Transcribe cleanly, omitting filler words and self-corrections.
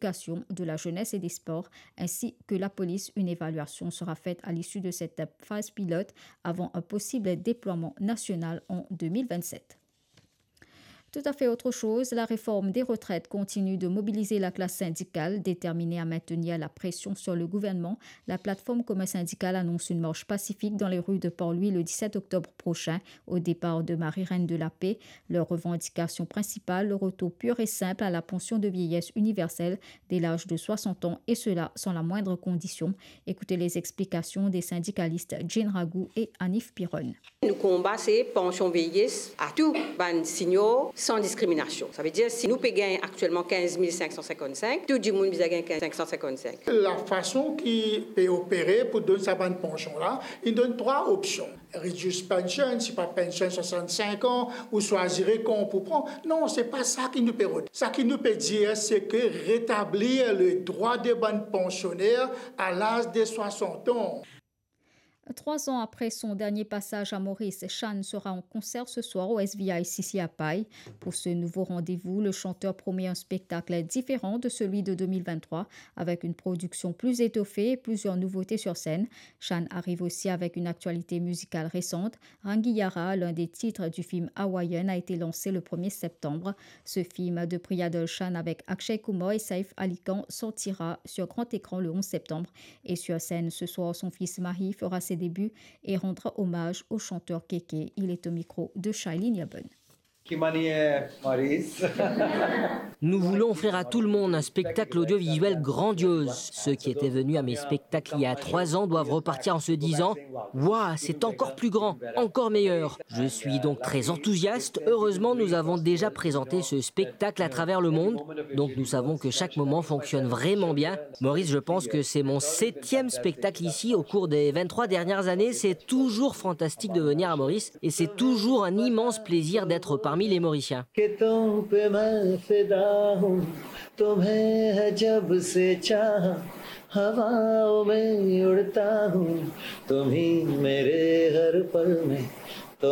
l'éducation, de la jeunesse et des sports, ainsi que la police. Une évaluation sera faite à l'issue de cette phase pilote avant un possible déploiement national en 2027. Tout à fait autre chose, la réforme des retraites continue de mobiliser la classe syndicale déterminée à maintenir la pression sur le gouvernement. La plateforme commun syndicale annonce une marche pacifique dans les rues de Port-Louis le 17 octobre prochain au départ de Marie-Reine de la Paix. Leur revendication principale, le retour pur et simple à la pension de vieillesse universelle dès l'âge de 60 ans et cela sans la moindre condition. Écoutez les explications des syndicalistes Jean Ragou et Anif Piron. Nous combattons pension vieillesse à tout, ban signaux sans discrimination. Ça veut dire si nous payons actuellement 15 555, tout le monde a gagné 15 555. La façon qui peut opérer pour donner sa bonne pension-là, il donne 3 options. Reduce pension, si pas pension 65 ans, ou choisir qu'on pour prendre. Non, c'est pas ça qui nous peut dire. Ça qui nous peut dire, c'est que rétablir le droit des bonnes pensionnaires à l'âge de 60 ans. 3 ans après son dernier passage à Maurice, Chan sera en concert ce soir au SVICC à Paille. Pour ce nouveau rendez-vous, le chanteur promet un spectacle différent de celui de 2023, avec une production plus étoffée et plusieurs nouveautés sur scène. Chan arrive aussi avec une actualité musicale récente. Rangiyara, l'un des titres du film Hawaiian, a été lancé le 1er septembre. Ce film de Priyadol Chan avec Akshay Kumar et Saif Ali Khan sortira sur grand écran le 11 septembre. Et sur scène, ce soir, son fils Mahi fera ses débuts et rendra hommage au chanteur Kéké. Il est au micro de Shailene Yabon. Nous voulons offrir à tout le monde un spectacle audiovisuel grandiose. Ceux qui étaient venus à mes spectacles il y a 3 ans doivent repartir en se disant « Waouh, c'est encore plus grand, encore meilleur ». Je suis donc très enthousiaste. Heureusement, nous avons déjà présenté ce spectacle à travers le monde. Donc nous savons que chaque moment fonctionne vraiment bien. Maurice, je pense que c'est mon 7e spectacle ici au cours des 23 dernières années. C'est toujours fantastique de venir à Maurice et c'est toujours un immense plaisir d'être parmi les Mauriciens. हवाओं में उड़ता हूँ तुम ही मेरे हर पल में